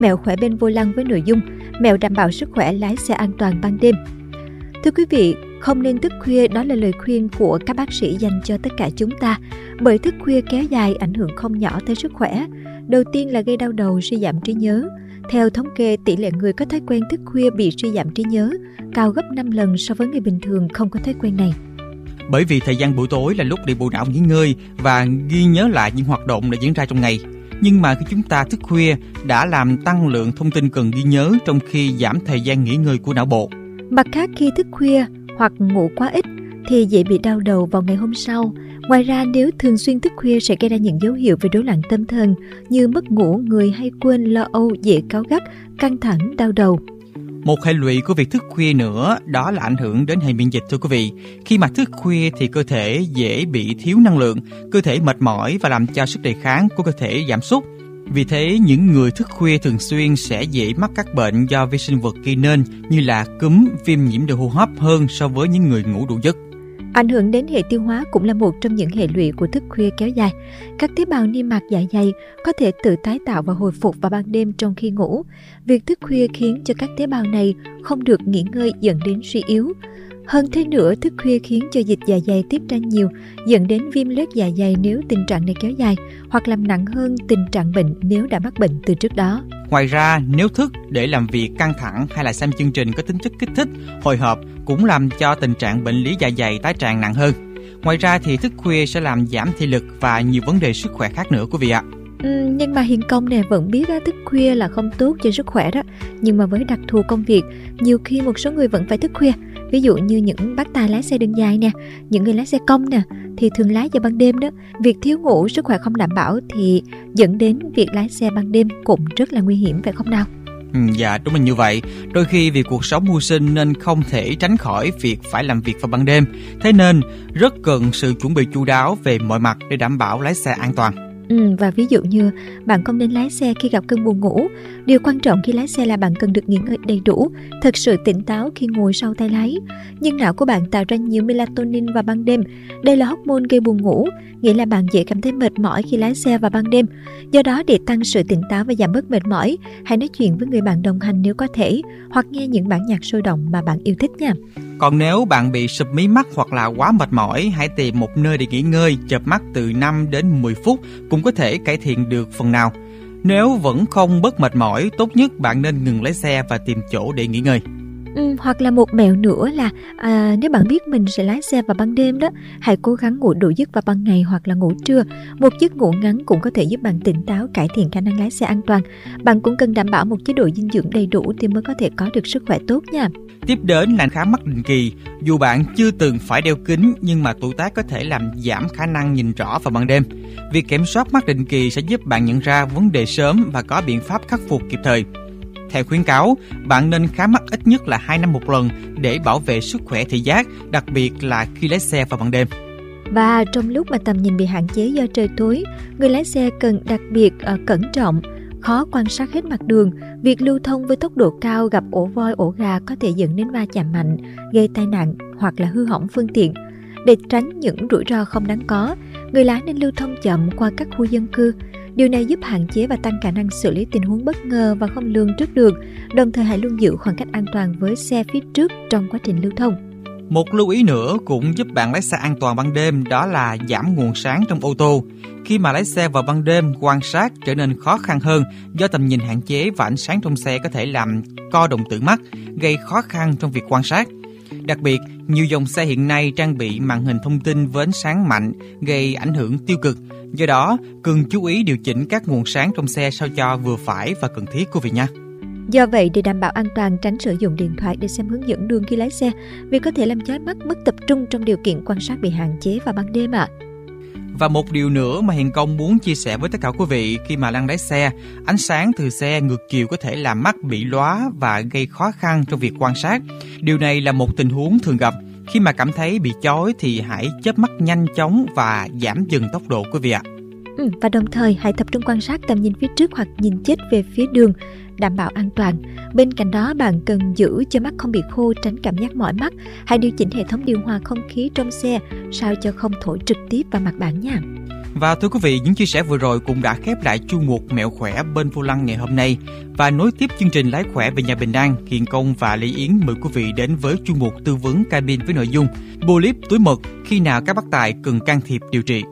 mẹo khỏe bên vô lăng với nội dung mẹo đảm bảo sức khỏe lái xe an toàn ban đêm. Thưa quý vị, không nên thức khuya, đó là lời khuyên của các bác sĩ dành cho tất cả chúng ta, bởi thức khuya kéo dài ảnh hưởng không nhỏ tới sức khỏe. Đầu tiên là gây đau đầu, suy giảm trí nhớ. Theo thống kê, tỷ lệ người có thói quen thức khuya bị suy giảm trí nhớ cao gấp 5 lần so với người bình thường không có thói quen này. Bởi vì thời gian buổi tối là lúc để bộ não nghỉ ngơi và ghi nhớ lại những hoạt động đã diễn ra trong ngày. Nhưng mà khi chúng ta thức khuya đã làm tăng lượng thông tin cần ghi nhớ, trong khi giảm thời gian nghỉ ngơi của não bộ. Mặt khác, khi thức khuya hoặc ngủ quá ít thì dễ bị đau đầu vào ngày hôm sau. Ngoài ra, nếu thường xuyên thức khuya sẽ gây ra những dấu hiệu về rối loạn tâm thần như mất ngủ, người hay quên, lo âu, dễ cáu gắt, căng thẳng, đau đầu. Một hệ lụy của việc thức khuya nữa đó là ảnh hưởng đến hệ miễn dịch, thưa quý vị. Khi mà thức khuya thì cơ thể dễ bị thiếu năng lượng, cơ thể mệt mỏi và làm cho sức đề kháng của cơ thể giảm sút. Vì thế, những người thức khuya thường xuyên sẽ dễ mắc các bệnh do vi sinh vật gây nên như là cúm, viêm nhiễm đường hô hấp hơn so với những người ngủ đủ giấc. Ảnh hưởng đến hệ tiêu hóa cũng là một trong những hệ lụy của thức khuya kéo dài. Các tế bào niêm mạc dạ dày có thể tự tái tạo và hồi phục vào ban đêm trong khi ngủ. Việc thức khuya khiến cho các tế bào này không được nghỉ ngơi dẫn đến suy yếu. Hơn thế nữa, thức khuya khiến cho dịch dạ dày tiết ra nhiều, dẫn đến viêm loét dạ dày nếu tình trạng này kéo dài, hoặc làm nặng hơn tình trạng bệnh nếu đã mắc bệnh từ trước đó. Ngoài ra, nếu thức để làm việc căng thẳng hay là xem chương trình có tính chất kích thích, hồi hộp cũng làm cho tình trạng bệnh lý dạ dày tái tràng nặng hơn. Ngoài ra thì thức khuya sẽ làm giảm thị lực và nhiều vấn đề sức khỏe khác nữa quý vị ạ. Nhưng mà Hiền Công nè vẫn biết thức khuya là không tốt cho sức khỏe đó. Nhưng mà với đặc thù công việc, nhiều khi một số người vẫn phải thức khuya. Ví dụ như những bác tài lái xe đường dài nè, những người lái xe công nè, thì thường lái vào ban đêm đó. Việc thiếu ngủ, sức khỏe không đảm bảo thì dẫn đến việc lái xe ban đêm cũng rất là nguy hiểm, phải không nào? Dạ đúng là như vậy. Đôi khi vì cuộc sống mưu sinh nên không thể tránh khỏi việc phải làm việc vào ban đêm. Thế nên rất cần sự chuẩn bị chu đáo về mọi mặt để đảm bảo lái xe an toàn. Và ví dụ như bạn không nên lái xe khi gặp cơn buồn ngủ. Điều quan trọng khi lái xe là bạn cần được nghỉ ngơi đầy đủ, thật sự tỉnh táo khi ngồi sau tay lái. Nhưng não của bạn tạo ra nhiều melatonin vào ban đêm. Đây là hormone gây buồn ngủ, nghĩa là bạn dễ cảm thấy mệt mỏi khi lái xe vào ban đêm. Do đó, để tăng sự tỉnh táo và giảm bớt mệt mỏi, hãy nói chuyện với người bạn đồng hành nếu có thể, hoặc nghe những bản nhạc sôi động mà bạn yêu thích nha. Còn nếu bạn bị sụp mí mắt hoặc là quá mệt mỏi, hãy tìm một nơi để nghỉ ngơi, chợp mắt từ 5 đến 10 phút cũng có thể cải thiện được phần nào. Nếu vẫn không bớt mệt mỏi, tốt nhất bạn nên ngừng lái xe và tìm chỗ để nghỉ ngơi. Hoặc là một mẹo nữa là nếu bạn biết mình sẽ lái xe vào ban đêm đó, hãy cố gắng ngủ đủ giấc vào ban ngày hoặc là ngủ trưa. Một giấc ngủ ngắn cũng có thể giúp bạn tỉnh táo, cải thiện khả năng lái xe an toàn. Bạn cũng cần đảm bảo một chế độ dinh dưỡng đầy đủ thì mới có thể có được sức khỏe tốt nha. Tiếp đến là khám mắt định kỳ. Dù bạn chưa từng phải đeo kính nhưng mà tuổi tác có thể làm giảm khả năng nhìn rõ vào ban đêm. Việc kiểm soát mắt định kỳ sẽ giúp bạn nhận ra vấn đề sớm và có biện pháp khắc phục kịp thời. Theo khuyến cáo, bạn nên khám mắt ít nhất là 2 năm một lần để bảo vệ sức khỏe thị giác, đặc biệt là khi lái xe vào ban đêm. Và trong lúc mà tầm nhìn bị hạn chế do trời tối, người lái xe cần đặc biệt cẩn trọng, khó quan sát hết mặt đường. Việc lưu thông với tốc độ cao gặp ổ voi, ổ gà có thể dẫn đến va chạm mạnh, gây tai nạn hoặc là hư hỏng phương tiện. Để tránh những rủi ro không đáng có, người lái nên lưu thông chậm qua các khu dân cư. Điều này giúp hạn chế và tăng khả năng xử lý tình huống bất ngờ và không lường trước được. Đồng thời hãy luôn giữ khoảng cách an toàn với xe phía trước trong quá trình lưu thông. Một lưu ý nữa cũng giúp bạn lái xe an toàn ban đêm, đó là giảm nguồn sáng trong ô tô. Khi mà lái xe vào ban đêm, quan sát trở nên khó khăn hơn do tầm nhìn hạn chế và ánh sáng trong xe có thể làm co đồng tử mắt, gây khó khăn trong việc quan sát. Đặc biệt, nhiều dòng xe hiện nay trang bị màn hình thông tin với ánh sáng mạnh, gây ảnh hưởng tiêu cực. Do đó, cần chú ý điều chỉnh các nguồn sáng trong xe sao cho vừa phải và cần thiết quý vị nha. Do vậy, để đảm bảo an toàn, tránh sử dụng điện thoại để xem hướng dẫn đường khi lái xe, vì có thể làm chói mắt, mất tập trung trong điều kiện quan sát bị hạn chế vào ban đêm ạ. Và một điều nữa mà Hiền Công muốn chia sẻ với tất cả quý vị khi mà đang lái xe, ánh sáng từ xe ngược chiều có thể làm mắt bị lóa và gây khó khăn trong việc quan sát. Điều này là một tình huống thường gặp. Khi mà cảm thấy bị chói thì hãy chớp mắt nhanh chóng và giảm dần tốc độ quý vị ạ. Và đồng thời hãy tập trung quan sát tầm nhìn phía trước hoặc nhìn chết về phía đường, đảm bảo an toàn. Bên cạnh đó, bạn cần giữ cho mắt không bị khô, tránh cảm giác mỏi mắt. Hãy điều chỉnh hệ thống điều hòa không khí trong xe sao cho không thổi trực tiếp vào mặt bạn nha. Và thưa quý vị, những chia sẻ vừa rồi cũng đã khép lại chuyên mục Mẹo Khỏe bên vô lăng ngày hôm nay. Và nối tiếp chương trình Lái Khỏe về nhà bình an, Hiền Công và Lý Yến mời quý vị đến với chuyên mục tư vấn cabin với nội dung polyp túi mật, khi nào các bác tài cần can thiệp điều trị.